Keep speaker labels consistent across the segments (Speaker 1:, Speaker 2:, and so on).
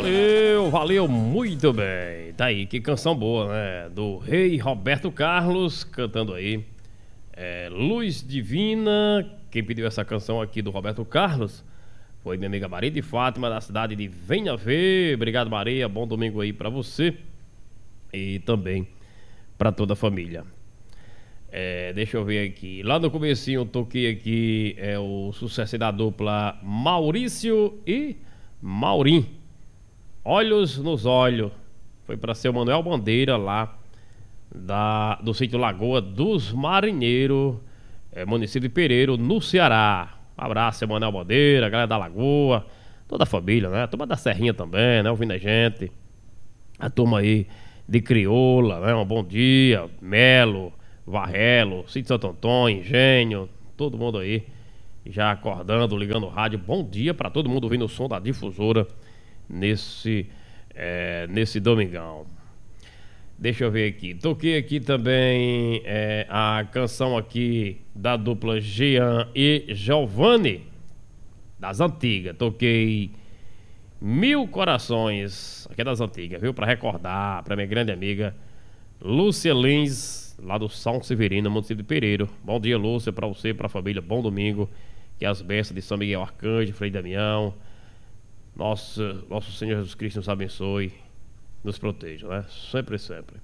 Speaker 1: Valeu, valeu, muito bem. Tá aí, que canção boa, né? Do rei Roberto Carlos, cantando aí Luz Divina. Quem pediu essa canção aqui do Roberto Carlos foi minha amiga Maria de Fátima, da cidade de Venha Ver. Obrigado, Maria, bom domingo aí pra você e também pra toda a família. Deixa eu ver aqui. Lá no comecinho eu toquei aqui o sucesso da dupla Maurício e Maurim. Olhos nos Olhos. Foi para ser o Manuel Bandeira lá do sítio Lagoa dos Marinheiros, município de Pereiro, no Ceará. Um abraço, seu Manuel Bandeira, galera da Lagoa, toda a família, né? A turma da Serrinha também, né? Ouvindo a gente. A turma aí de Crioula, né? Um bom dia. Melo, Varrelo, Sítio Santo Antônio, Engenho, todo mundo aí já acordando, ligando o rádio. Bom dia para todo mundo ouvindo o som da difusora nesse domingão. Deixa eu ver aqui. Toquei aqui também a canção aqui da dupla Jean e Giovanni, das antigas. Toquei Mil Corações, aqui é das antigas, viu? Para recordar, para minha grande amiga Lúcia Lins, lá do São Severino, município de Pereiro. Bom dia, Lúcia, para você, para a família. Bom domingo. Que as bênçãos de São Miguel Arcanjo, Frei Damião, nosso Senhor Jesus Cristo nos abençoe, nos proteja, né? Sempre, sempre.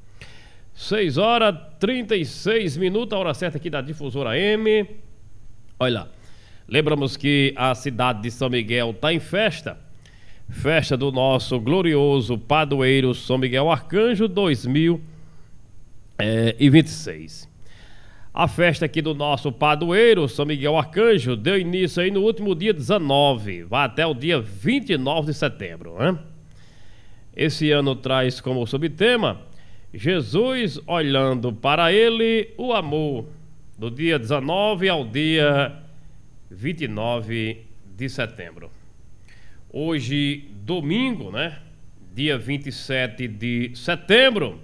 Speaker 1: 6h36, a hora certa aqui da Difusora M. Olha lá, lembramos que a cidade de São Miguel está em festa. Festa do nosso glorioso padroeiro São Miguel Arcanjo 2026. A festa aqui do nosso padroeiro São Miguel Arcanjo deu início aí no último dia 19, vai até o dia 29 de setembro, né? Esse ano traz como subtema Jesus olhando para ele o amor, do dia 19 ao dia 29 de setembro. Hoje, domingo, né? Dia 27 de setembro.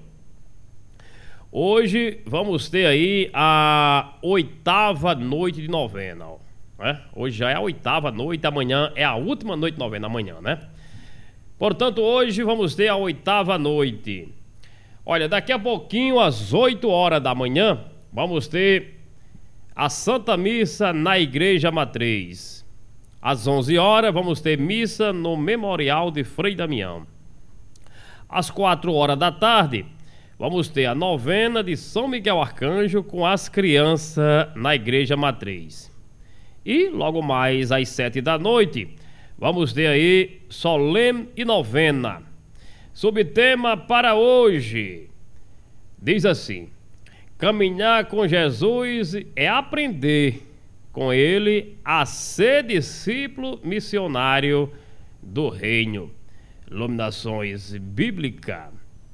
Speaker 1: Hoje vamos ter aí a 8ª noite de novena, né? Hoje já é a 8ª noite, amanhã é a última noite de novena, amanhã, né? Portanto, hoje vamos ter a 8ª noite. Olha, daqui a pouquinho, às 8 horas da manhã, vamos ter a Santa Missa na Igreja Matriz. Às 11 horas, vamos ter missa no Memorial de Frei Damião. Às 4 horas da tarde, vamos ter a novena de São Miguel Arcanjo com as crianças na Igreja Matriz. E logo mais às 7 da noite, vamos ter aí solene e novena. Subtema para hoje diz assim: caminhar com Jesus é aprender com ele a ser discípulo missionário do reino. Iluminações bíblicas.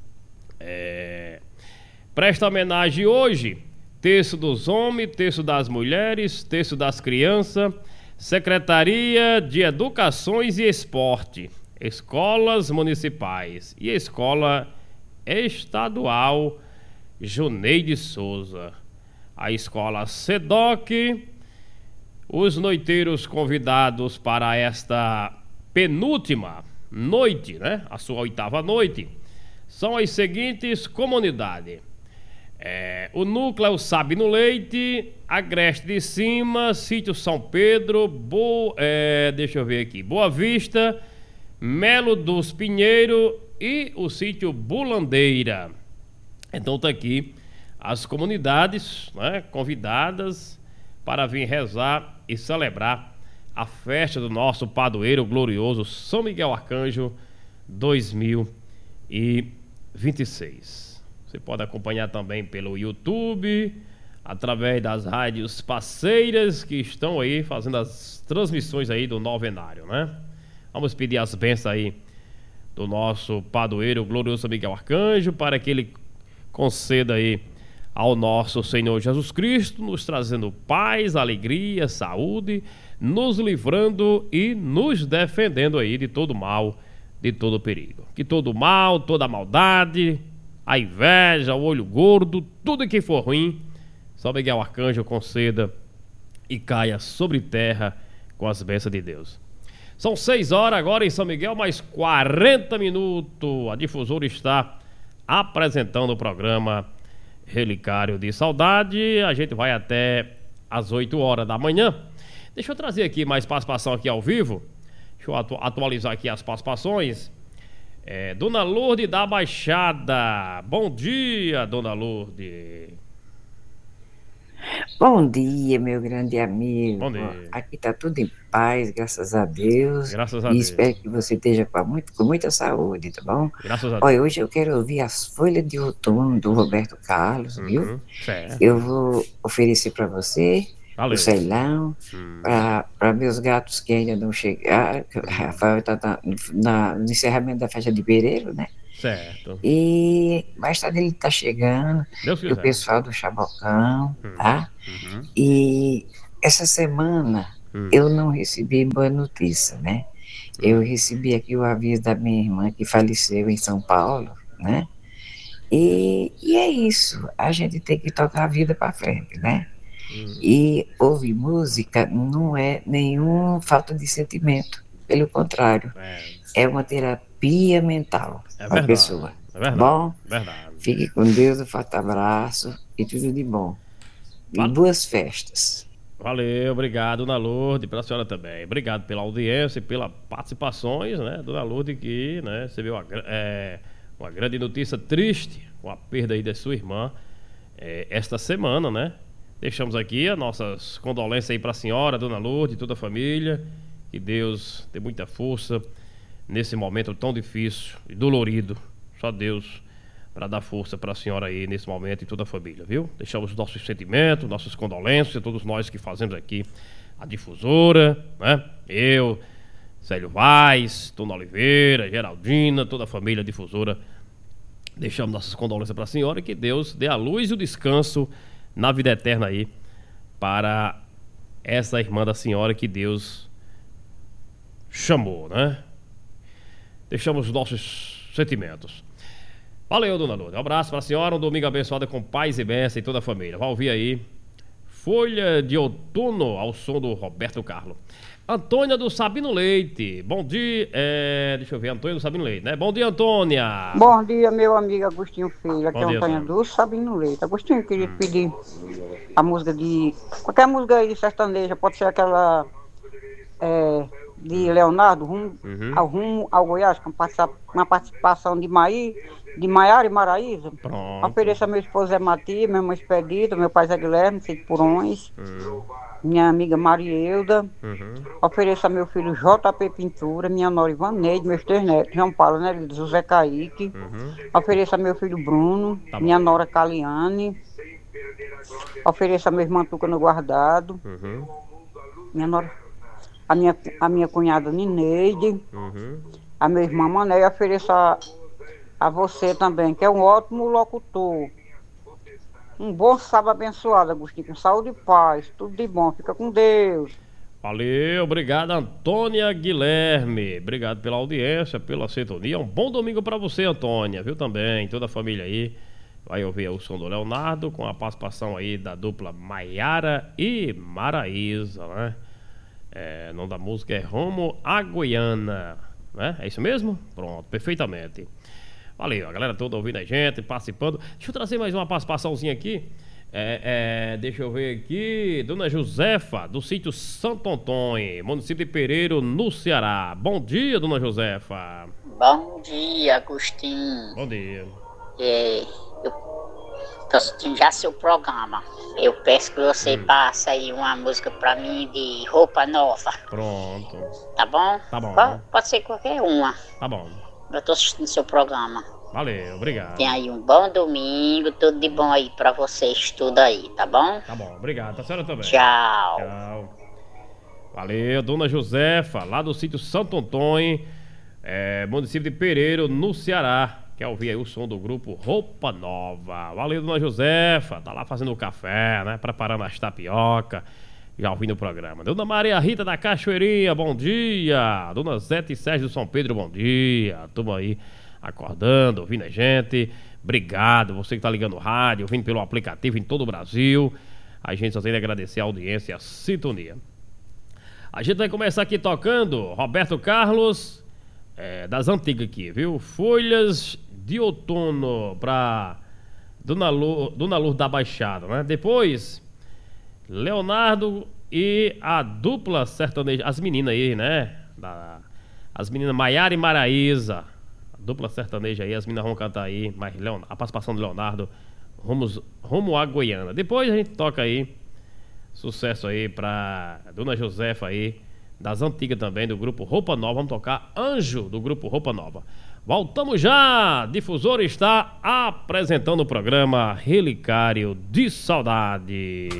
Speaker 1: Presta homenagem hoje, terço dos homens, terço das mulheres, terço das crianças, Secretaria de Educações e Esporte, escolas municipais e escola estadual Juneide Souza, a escola SEDOC. Os noiteiros convidados para esta penúltima noite, né? A sua 8ª noite, são as seguintes comunidades: o núcleo Sabino Leite, Agreste de Cima, Sítio São Pedro, deixa eu ver aqui, Boa Vista, Melo dos Pinheiro e o Sítio Bulandeira. Então tá aqui as comunidades, né, convidadas para vir rezar e celebrar a festa do nosso padroeiro glorioso São Miguel Arcanjo 2026. Você pode acompanhar também pelo YouTube, através das rádios parceiras que estão aí fazendo as transmissões aí do novenário, né? Vamos pedir as bênçãos aí do nosso padroeiro glorioso São Miguel Arcanjo, para que ele conceda aí ao nosso Senhor Jesus Cristo, nos trazendo paz, alegria, saúde, nos livrando e nos defendendo aí de todo mal, de todo perigo. Que todo mal, toda maldade, a inveja, o olho gordo, tudo que for ruim, São Miguel Arcanjo conceda e caia sobre terra com as bênçãos de Deus. São 6 horas agora em São Miguel, mais 40 minutos. A Difusora está apresentando o programa Relicário de Saudade. A gente vai até às 8 horas da manhã. Deixa eu trazer aqui mais participação aqui ao vivo. Deixa eu atualizar aqui as participações. Dona Lourdes da Baixada. Bom dia, Dona Lourdes.
Speaker 2: Bom dia, meu grande amigo.
Speaker 1: Bom dia.
Speaker 2: Aqui tá tudo em paz, graças a Deus.
Speaker 1: Graças a
Speaker 2: E
Speaker 1: Deus.
Speaker 2: espero que você esteja com muita saúde, tá bom?
Speaker 1: Graças a Deus.
Speaker 2: Olha, hoje eu quero ouvir as Folhas de Outono do Roberto Carlos, viu?
Speaker 1: Certo.
Speaker 2: Eu vou oferecer para você
Speaker 1: Valeu.
Speaker 2: o ceilão, para meus gatos que ainda não chegaram. Rafael está no encerramento da festa de Pereiro, né?
Speaker 1: Certo.
Speaker 2: E mais tarde ele está chegando,
Speaker 1: Deus
Speaker 2: e o
Speaker 1: quiser.
Speaker 2: pessoal do Chabocão, tá?
Speaker 1: Uhum.
Speaker 2: E essa semana eu não recebi boa notícia, né? Eu recebi aqui o aviso da minha irmã que faleceu em São Paulo, né? E é isso, a gente tem que tocar a vida para frente, né? E ouvir música não é nenhuma falta de sentimento, pelo contrário, é uma terapia mental para a pessoa.
Speaker 1: É verdade.
Speaker 2: Bom,
Speaker 1: Verdade.
Speaker 2: fique com Deus, um forte abraço e tudo de bom. E boas festas.
Speaker 1: Valeu, obrigado, Dona Lourdes, para a senhora também. Obrigado pela audiência e pelas participações, né, Dona Lourdes, que, né, você viu uma grande notícia triste com a perda aí da sua irmã esta semana, né? Deixamos aqui as nossas condolências aí para a senhora, Dona Lourdes e toda a família. Que Deus dê muita força nesse momento tão difícil e dolorido. Só Deus para dar força para a senhora aí nesse momento e toda a família, viu? Deixamos nossos sentimentos, nossas condolências, todos nós que fazemos aqui a Difusora, né? Eu, Célio Vaz, Dona Oliveira, Geraldina, toda a família Difusora. Deixamos nossas condolências para a senhora e que Deus dê a luz e o descanso na vida eterna aí para essa irmã da senhora que Deus chamou, né? Deixamos nossos sentimentos. Valeu, Dona Lourdes. Um abraço para a senhora, um domingo abençoado com paz e bênção e toda a família. Vai ouvir aí Folha de Outono ao som do Roberto Carlos. Antônia do Sabino Leite. Bom dia. Deixa eu ver, Antônia do Sabino Leite, né? Bom dia, Antônia.
Speaker 3: Bom dia, meu amigo Agostinho Filho. Aqui é
Speaker 1: dia,
Speaker 3: Antônia
Speaker 1: Antônia.
Speaker 3: do Sabino Leite. Agostinho, eu queria pedir a música de... Qualquer música aí sertaneja, pode ser aquela de Leonardo, rumo ao Goiás, com uma participação de Maiara e Maraísa.
Speaker 1: Pronto.
Speaker 3: Ofereço a meu esposo Zé Matias, meu irmão Expedito, meu pai Zé Guilherme, Cid Purões, minha amiga Marielda. Ofereço a meu filho JP Pintura, minha nora Ivaneide, meus 3 netos, João Paulo, né, José Caíque. Ofereço a meu filho Bruno, minha nora Caliane. Ofereço a meu irmão Tuca no Guardado. Minha nora, a minha cunhada Nineide. A meu irmão Mané. E ofereço a você também, que é um ótimo locutor. Um bom sábado abençoado, Agostinho, com saúde e paz, tudo de bom, fica com Deus.
Speaker 1: Valeu, obrigado, Antônia Guilherme. Obrigado pela audiência, pela sintonia. Um bom domingo para você, Antônia, viu também? Toda a família aí vai ouvir o som do Leonardo com a participação aí da dupla Maiara e Maraísa, né? O nome da música é Rumo à Goiânia, né? É isso mesmo? Pronto, perfeitamente. Valeu, a galera toda ouvindo a gente, participando. Deixa eu trazer mais uma participaçãozinha aqui. Deixa eu ver aqui. Dona Josefa, do sítio Santo Antônio, município de Pereiro, no Ceará. Bom dia, Dona Josefa.
Speaker 4: Bom dia, Agostinho.
Speaker 1: Bom dia.
Speaker 4: Eu tô assistindo já seu programa. Eu peço que você passe aí uma música pra mim de Roupa Nova.
Speaker 1: Pronto.
Speaker 4: Tá bom?
Speaker 1: Tá bom.
Speaker 4: Pode ser qualquer uma.
Speaker 1: Tá bom.
Speaker 4: Eu tô assistindo seu programa.
Speaker 1: Valeu, obrigado.
Speaker 4: Tenha aí um bom domingo, tudo de bom aí pra vocês, tudo aí, tá bom?
Speaker 1: Tá bom, obrigado. A senhora também.
Speaker 4: Tchau.
Speaker 1: Tchau. Valeu, Dona Josefa, lá do sítio Santo Antônio, município de Pereiro, no Ceará. Quer ouvir aí o som do grupo Roupa Nova. Valeu, Dona Josefa. Tá lá fazendo o café, né? Preparando as tapioca. Já ouvindo o programa. Dona Maria Rita da Cachoeirinha, bom dia. Dona Zete Sérgio do São Pedro, bom dia. Tamo aí acordando, ouvindo a gente. Obrigado, você que tá ligando o rádio, ouvindo pelo aplicativo em todo o Brasil. A gente só tem que agradecer a audiência e a sintonia. A gente vai começar aqui tocando Roberto Carlos, das antigas aqui, viu? Folhas de Outono pra Dona Lourdes da Baixada, né? Depois, Leonardo e a dupla sertaneja, as meninas aí, né? As meninas Maiara e Maraísa, a dupla sertaneja aí, as meninas vão cantar aí, mas a participação do Leonardo, rumo à Goiânia. Depois a gente toca aí, sucesso aí pra Dona Josefa aí, das antigas também, do grupo Roupa Nova. Vamos tocar Anjo, do grupo Roupa Nova. Voltamos já! Difusor está apresentando o programa Relicário de Saudade.